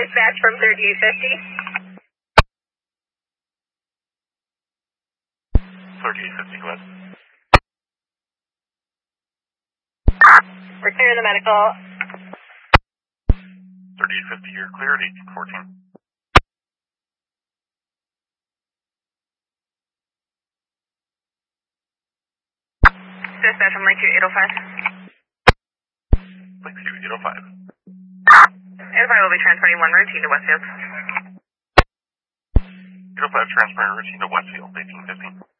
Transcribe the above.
dispatch from 3850. 3850, go ahead. We're clear the medical. 3850, you're clear at 1814. Dispatch from Lakeview 805. Lakeview 805. 805 will be transporting one routine to Westfield. 805 transferring routine to Westfield, 1815.